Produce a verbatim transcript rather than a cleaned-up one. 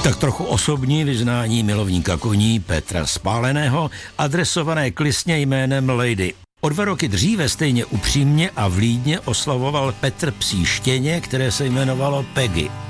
Tak trochu osobní vyznání milovníka koní Petra Spáleného, adresované klysně jménem Lady. O dva roky dříve stejně upřímně a vlídně oslavoval Petr psí štěně, které se jmenovalo Peggy.